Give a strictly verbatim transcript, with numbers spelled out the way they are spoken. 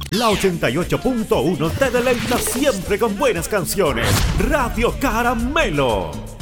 La ochenta y ocho punto uno te deleita siempre con buenas canciones. Radio Caramelo.